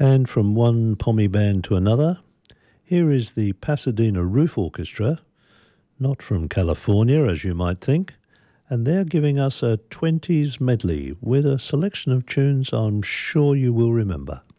And from one Pommy band to another, here is the Pasadena Roof Orchestra, not from California as you might think, and they're giving us a 20s medley with a selection of tunes I'm sure you will remember.